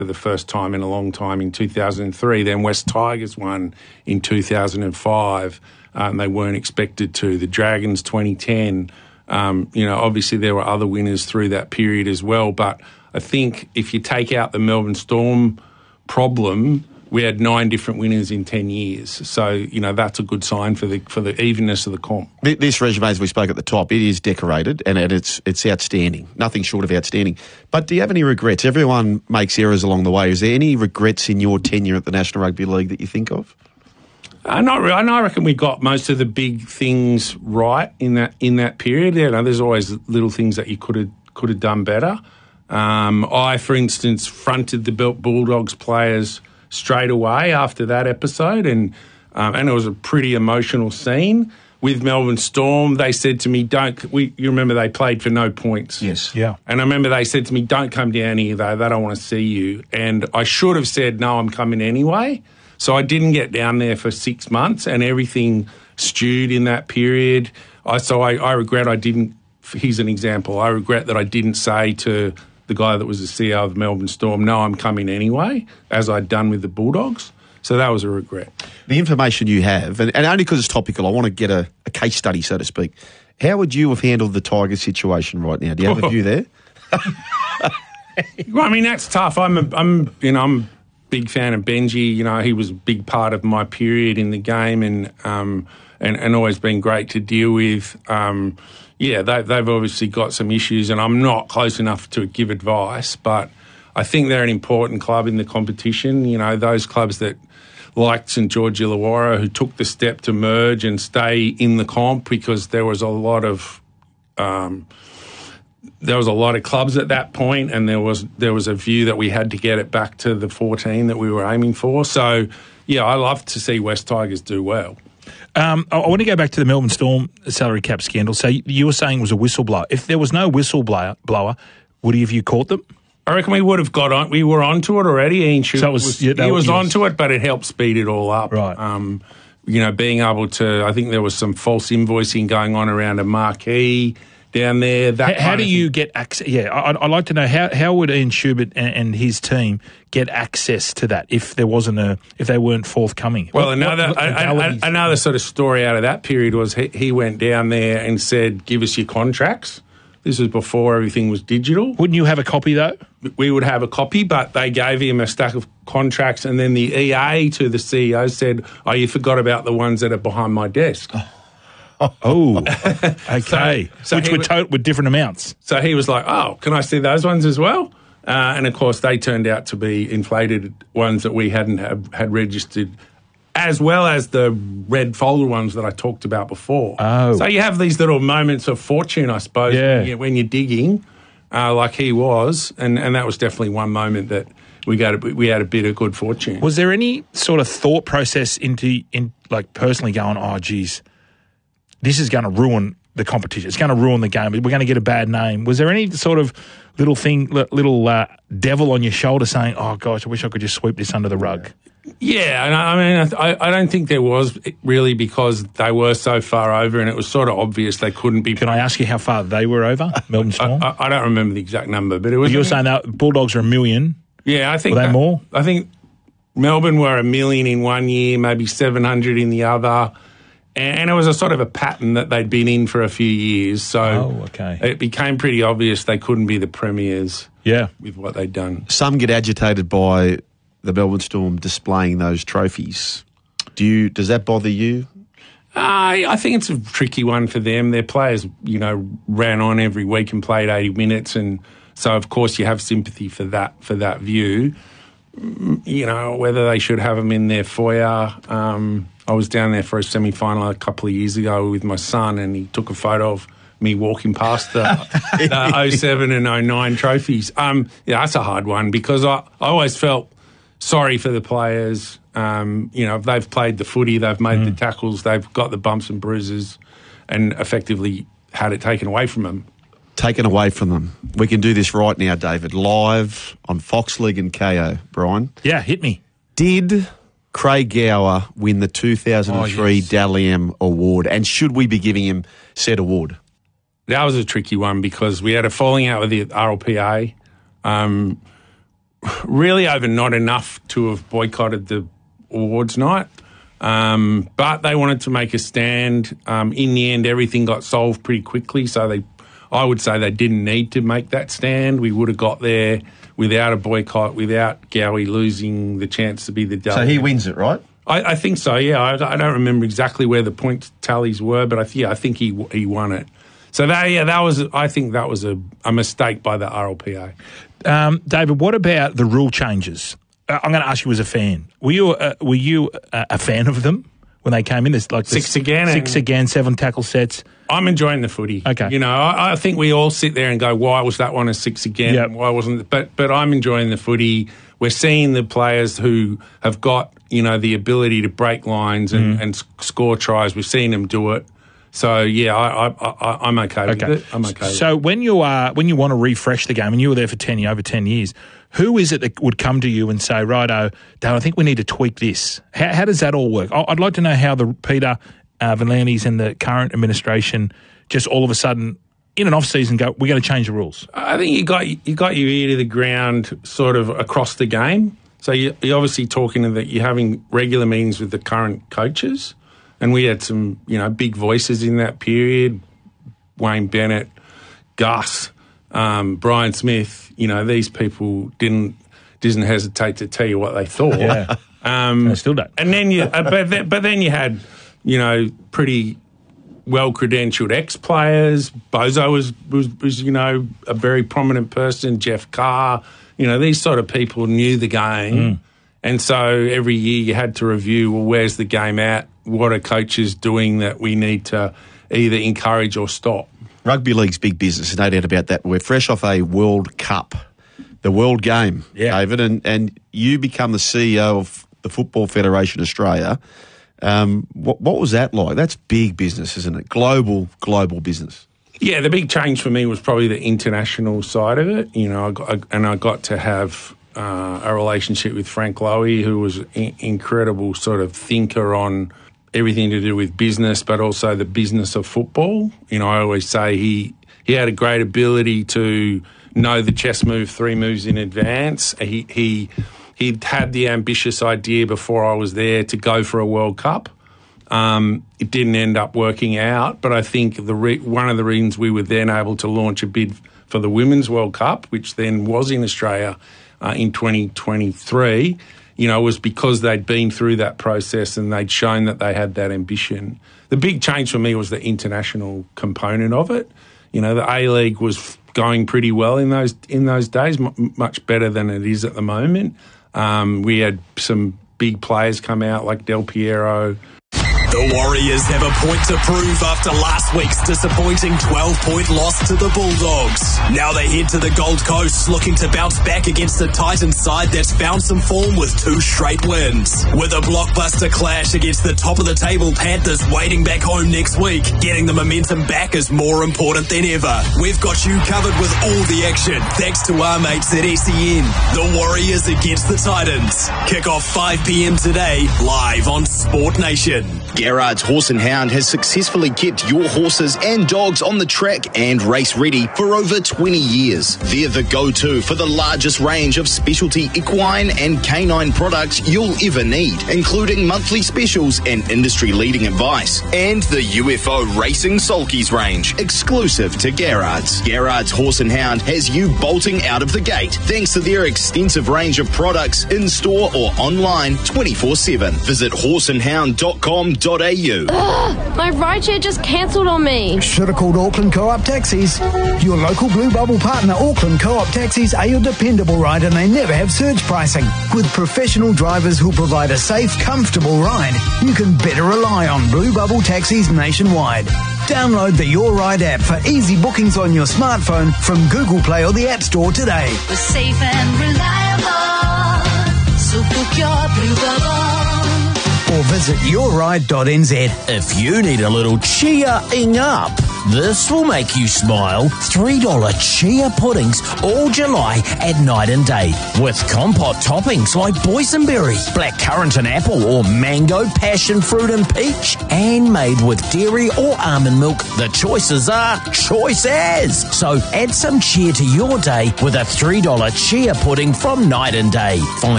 for the first time in a long time in 2003. Then West Tigers won in 2005. They weren't expected to. The Dragons 2010. Obviously there were other winners through that period as well. But I think if you take out the Melbourne Storm problem, we had 9 different winners in 10 years. So, that's a good sign for the evenness of the comp. This resume, as we spoke at the top, it is decorated and it's outstanding. Nothing short of outstanding. But do you have any regrets? Everyone makes errors along the way. Is there any regrets in your tenure at the National Rugby League that you think of? Not really. I reckon we got most of the big things right in that period. There's always little things that you could have done better. I, for instance, fronted the Bulldogs players straight away after that episode, and it was a pretty emotional scene. With Melbourne Storm, they said to me, you remember they played for no points? Yes. Yeah. And I remember they said to me, don't come down here, though. They don't want to see you. And I should have said, no, I'm coming anyway. So I didn't get down there for 6 months, and everything stewed in that period. I regret I didn't. Here's an example. I regret that I didn't say to the guy that was the CEO of Melbourne Storm, no, I'm coming anyway, as I'd done with the Bulldogs. So that was a regret. The information you have, and only because it's topical, I want to get a case study, so to speak. How would you have handled the Tigers situation right now? Do you have a view there? Well, I mean, that's tough. I'm a big fan of Benji. He was a big part of my period in the game, and always been great to deal with. They've obviously got some issues, and I'm not close enough to give advice, but I think they're an important club in the competition. Those clubs that, like St George Illawarra, who took the step to merge and stay in the comp because there was a lot of clubs at that point, and there was a view that we had to get it back to the 14 that we were aiming for. So, I love to see West Tigers do well. I want to go back to the Melbourne Storm salary cap scandal. So you were saying it was a whistleblower. If there was no whistleblower, would have you caught them? I reckon we would have got on. We were onto it already. Ian Shute was onto it, but it helped speed it all up. Right. Being able to, I think there was some false invoicing going on around a marquee down there. How do you get access? Yeah, I'd like to know how would Ian Schubert and his team get access to that if they weren't forthcoming? Well, another sort of story out of that period was he went down there and said, "Give us your contracts." This was before everything was digital. Wouldn't you have a copy though? We would have a copy, but they gave him a stack of contracts, and then the EA to the CEO said, "Oh, you forgot about the ones that are behind my desk." Oh, okay. So which were different amounts. So he was like, "Oh, can I see those ones as well?" And of course, they turned out to be inflated ones that we hadn't had registered, as well as the red folder ones that I talked about before. Oh. So you have these little moments of fortune, I suppose, when you're digging, like he was, and that was definitely one moment that we had a bit of good fortune. Was there any sort of thought process in personally going, oh, geez, this is going to ruin the competition. It's going to ruin the game. We're going to get a bad name. Was there any sort of little devil on your shoulder saying, oh, gosh, I wish I could just sweep this under the rug? Yeah, and I don't think there was really, because they were so far over and it was sort of obvious they couldn't be. Can I ask you how far they were over, Melbourne Storm? I don't remember the exact number, but it was. You were saying that Bulldogs are $1 million. Yeah, I think. Were they more? I think Melbourne were $1 million in one year, maybe 700 in the other. And it was a sort of a pattern that they'd been in for a few years. So it became pretty obvious they couldn't be the premiers with what they'd done. Some get agitated by the Melbourne Storm displaying those trophies. Does that bother you? I think it's a tricky one for them. Their players, ran on every week and played 80 minutes. And so, of course, you have sympathy for that view. Whether they should have them in their foyer. I was down there for a semi-final a couple of years ago with my son, and he took a photo of me walking past the 07 and 09 trophies. That's a hard one, because I always felt sorry for the players. If they've played the footy, they've made the tackles, they've got the bumps and bruises, and effectively had it taken away from them. Taken away from them. We can do this right now, David, live on Fox League and KO. Brian? Yeah, hit me. Did Craig Gower win the 2003 Dally M Award, and should we be giving him said award? That was a tricky one, because we had a falling out with the RLPA. really over not enough to have boycotted the awards night. But they wanted to make a stand. In the end, everything got solved pretty quickly, so I would say they didn't need to make that stand. We would have got there without a boycott, without Gowie losing the chance to be the delegate. So he wins it, right? I think so, yeah. I don't remember exactly where the point tallies were, but I think he won it. So I think that was a mistake by the RLPA. David, what about the rule changes? I'm going to ask you as a fan. Were you a fan of them when they came in? There's like six again, 7 tackle sets. I'm enjoying the footy. Okay. You know, I think we all sit there and go, why was that one a 6 again? Yep. Why wasn't it? But I'm enjoying the footy. We're seeing the players who have got, you know, the ability to break lines and score tries. We've seen them do it. So, yeah, I'm okay with it. I'm okay so with it. when you want to refresh the game, and you were there for over 10 years, who is it that would come to you and say, righto, Dale, I think we need to tweak this? How does that all work? I'd like to know how the Peter V'landys and the current administration just all of a sudden, in an off-season, go, we're going to change the rules. I think you got your ear to the ground sort of across the game. So you're obviously talking that you're having regular meetings with the current coaches. And we had some, you know, big voices in that period. Wayne Bennett, Gus, Brian Smith. You know, these people didn't hesitate to tell you what they thought. Yeah, they still don't. And then but then you had, you know, pretty well credentialed ex-players. Bozo was you know, a very prominent person. Jeff Carr. You know, these sort of people knew the game. And so every year you had to review, well, where's the game at? What are coaches doing that we need to either encourage or stop? Rugby league's big business, there's no doubt about that. We're fresh off a World Cup, the World Game, David, and you become the CEO of the Football Federation Australia. What was that like? That's big business, isn't it? Global business. Yeah, the big change for me was probably the international side of it. You know, I got to have a relationship with Frank Lowy, who was an incredible sort of thinker on everything to do with business, but also the business of football. You know, I always say he had a great ability to know the chess move 3 moves in advance. He had the ambitious idea before I was there to go for a World Cup. It didn't end up working out, but I think one of the reasons we were then able to launch a bid for the Women's World Cup, which then was in Australia in 2023, you know, was because they'd been through that process and they'd shown that they had that ambition. The big change for me was the international component of it. You know, the A-League was going pretty well in those days, much better than it is at the moment. We had some big players come out like Del Piero. The Warriors have a point to prove after last week's disappointing 12-point loss to the Bulldogs. Now they head to the Gold Coast looking to bounce back against the Titans side that's found some form with 2 straight wins. With a blockbuster clash against the top-of-the-table Panthers waiting back home next week, getting the momentum back is more important than ever. We've got you covered with all the action thanks to our mates at SEN. The Warriors against the Titans. Kick off 5 p.m. today, live on Sport Nation. Gerrard's Horse and Hound has successfully kept your horses and dogs on the track and race ready for over 20 years. They're the go-to for the largest range of specialty equine and canine products you'll ever need, including monthly specials and industry-leading advice. And the UFO Racing Sulkies range, exclusive to Gerrard's. Gerrard's Horse and Hound has you bolting out of the gate thanks to their extensive range of products in-store or online 24/7. Visit horseandhound.com.au. My rideshare just cancelled on me. Should have called Auckland Co-op Taxis. Your local Blue Bubble partner, Auckland Co-op Taxis, are your dependable ride and they never have surge pricing. With professional drivers who'll provide a safe, comfortable ride, you can better rely on Blue Bubble Taxis nationwide. Download the Your Ride app for easy bookings on your smartphone from Google Play or the App Store today. We're safe and reliable, so book your Blue Bubble. Or visit yourride.nz. If you need a little cheering up, This will make you smile. $3 chia puddings all July at Night and Day with compote toppings like boysenberry, blackcurrant and apple, or mango, passion fruit and peach, and made with dairy or almond milk. The choices are choice as. So add some cheer to your day with a $3 chia pudding from Night and Day. Find